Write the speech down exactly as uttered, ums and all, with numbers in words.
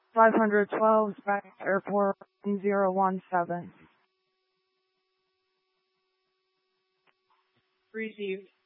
five hundred twelve, back to airport zero one seven. Received.